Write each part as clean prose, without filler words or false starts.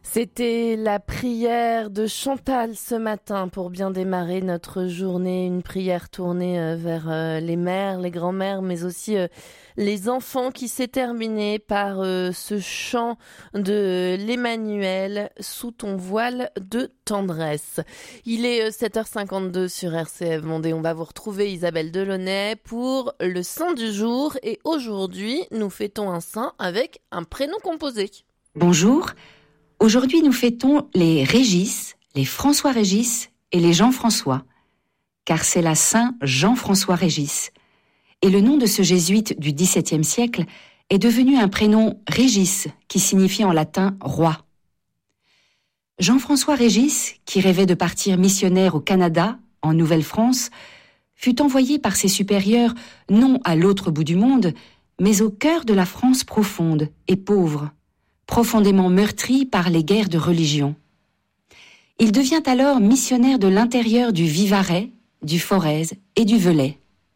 C'était la prière de Chantal ce matin pour bien démarrer notre journée. Une prière tournée vers les mères, les grands-mères, mais aussi les enfants, qui s'est terminée par ce chant de l'Emmanuel, Sous ton voile de tendresse. Il est 7h52 sur RCF Vendée. On va vous retrouver Isabelle Delaunay pour le saint du jour. Et aujourd'hui, nous fêtons un saint avec un prénom composé. Bonjour. Aujourd'hui, nous fêtons les Régis, les François-Régis et les Jean-François, car c'est la Saint Jean-François Régis. Et le nom de ce jésuite du XVIIe siècle est devenu un prénom Régis, qui signifie en latin roi. Jean-François Régis, qui rêvait de partir missionnaire au Canada, en Nouvelle-France, fut envoyé par ses supérieurs non à l'autre bout du monde, mais au cœur de la France profonde et pauvre, profondément meurtri par les guerres de religion. Il devient alors missionnaire de l'intérieur du Vivarais, du Forez et du Velay.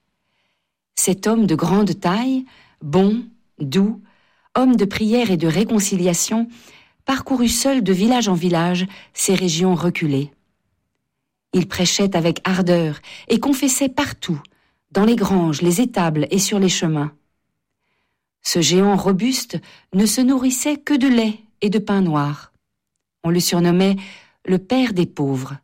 Cet homme de grande taille, bon, doux, homme de prière et de réconciliation, parcourut seul de village en village ces régions reculées. Il prêchait avec ardeur et confessait partout, dans les granges, les étables et sur les chemins. Ce géant robuste ne se nourrissait que de lait et de pain noir. On le surnommait le père des pauvres.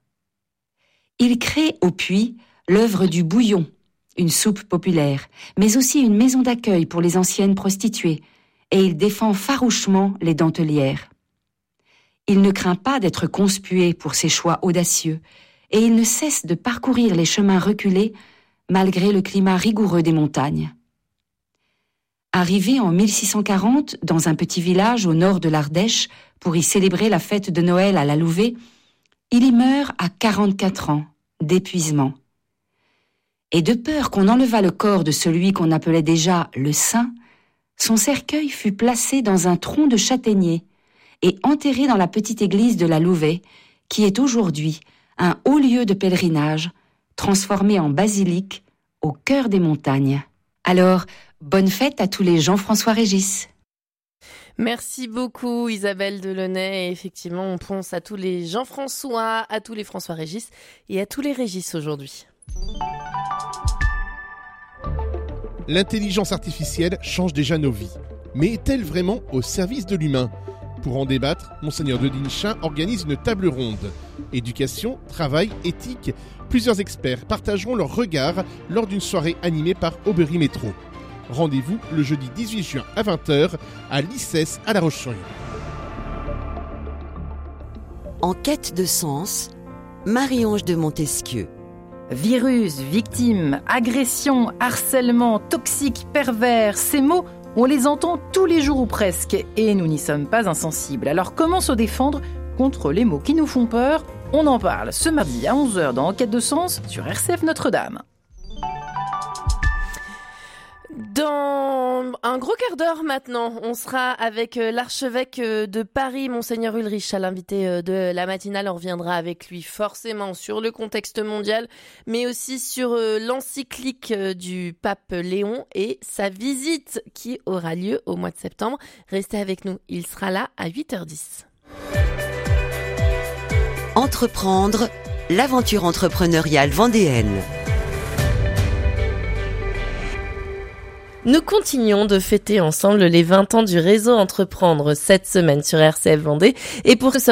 Il crée au Puy l'œuvre du bouillon, une soupe populaire, mais aussi une maison d'accueil pour les anciennes prostituées, et il défend farouchement les dentelières. Il ne craint pas d'être conspué pour ses choix audacieux, et il ne cesse de parcourir les chemins reculés malgré le climat rigoureux des montagnes. Arrivé en 1640 dans un petit village au nord de l'Ardèche pour y célébrer la fête de Noël à la Louvet, il y meurt à 44 ans, d'épuisement. Et de peur qu'on enlevât le corps de celui qu'on appelait déjà le saint, son cercueil fut placé dans un tronc de châtaignier et enterré dans la petite église de la Louvet, qui est aujourd'hui un haut lieu de pèlerinage, transformé en basilique au cœur des montagnes. Alors, bonne fête à tous les Jean-François Régis. Merci beaucoup Isabelle Delaunay. Et effectivement, on pense à tous les Jean-François, à tous les François Régis et à tous les Régis aujourd'hui. L'intelligence artificielle change déjà nos vies. Mais est-elle vraiment au service de l'humain ? Pour en débattre, Monseigneur de Dinchin organise une table ronde. Éducation, travail, éthique, plusieurs experts partageront leur regard lors d'une soirée animée par Aubry Métro. Rendez-vous le jeudi 18 juin à 20h à l'ICES à La Roche-sur-Yon. En quête de sens, Marie-Ange de Montesquieu. Virus, victime, agression, harcèlement, toxique, pervers, ces mots, on les entend tous les jours ou presque, et nous n'y sommes pas insensibles. Alors comment se défendre contre les mots qui nous font peur ? On en parle ce mardi à 11h dans Enquête de sens sur RCF Notre-Dame. Dans un gros quart d'heure maintenant, on sera avec l'archevêque de Paris, Monseigneur Ulrich, à l'invité de la matinale. On reviendra avec lui forcément sur le contexte mondial, mais aussi sur l'encyclique du pape Léon et sa visite qui aura lieu au mois de septembre. Restez avec nous, il sera là à 8h10. Entreprendre, l'aventure entrepreneuriale vendéenne. Nous continuons de fêter ensemble les 20 ans du réseau Entreprendre cette semaine sur RCF Vendée. Et pour ce